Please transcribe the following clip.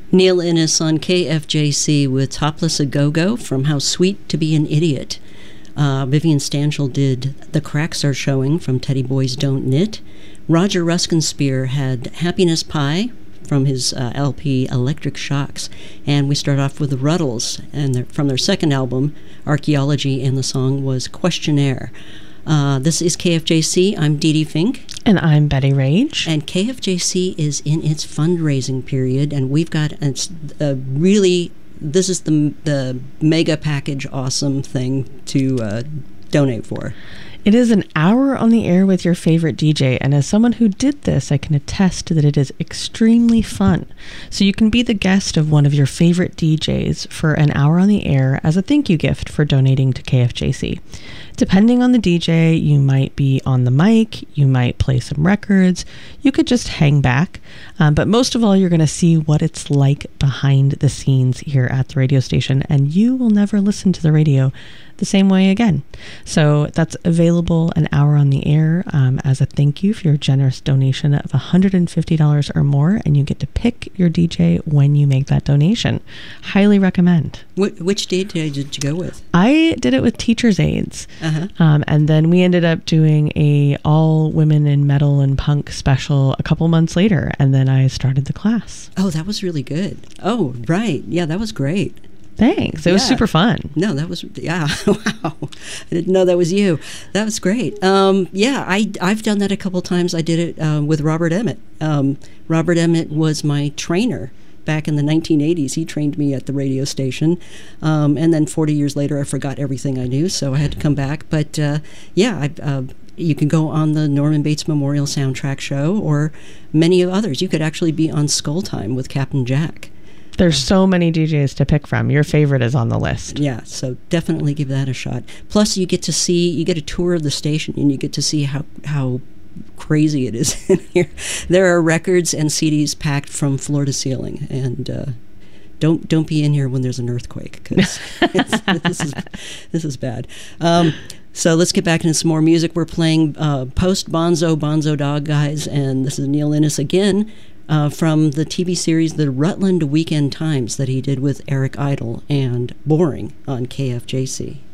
Neil Innes on KFJC with Topless A Go-Go from How Sweet to Be an Idiot. Vivian Stanshall did The Cracks Are Showing from Teddy Boys Don't Knit. Roger Ruskenspear had Happiness Pie from his LP Electric Shocks. And we start off with the Ruddles and from their second album, Archaeology, and the song was Questionnaire. This is KFJC. I'm Dee Dee Fink. And I'm Betty Rage. And KFJC is in its fundraising period, and we've got this is the mega package awesome thing to donate for. It is an hour on the air with your favorite DJ, and as someone who did this, I can attest that it is extremely fun. So you can be the guest of one of your favorite DJs for an hour on the air as a thank you gift for donating to KFJC. Depending on the DJ, you might be on the mic, you might play some records, you could just hang back, but most of all, you're going to see what it's like behind the scenes here at the radio station, and you will never listen to the radio the same way again. So that's available an hour on the air as a thank you for your generous donation of $150 or more, and you get to pick your DJ when you make that donation. Highly recommend. Which DJ did you go with? I did it with Teacher's Aids. And then we ended up doing a all women in metal and punk special a couple months later, and then I started the class. Oh, that was really good. Oh, right. Yeah, that was great. Thanks. It was super fun. No, that was, yeah. Wow. I didn't know that was you. That was great. Yeah, I've done that a couple times. I did it with Robert Emmett. Robert Emmett was my trainer back in the 1980s. He trained me at the radio station. And then 40 years later, I forgot everything I knew, so I had to come back. But yeah, you can go on the Norman Bates Memorial Soundtrack Show or many others. You could actually be on Skull Time with Captain Jack. There's so many DJs to pick from. Your favorite is on the list. Yeah, so definitely give that a shot. Plus, you get a tour of the station, and you get to see how crazy it is in here. There are records and CDs packed from floor to ceiling, and don't be in here when there's an earthquake, because this is bad. So let's get back into some more music. We're playing post Bonzo Dog Guys, and this is Neil Innes again. From the TV series The Rutland Weekend Times that he did with Eric Idle and Boring on KFJC.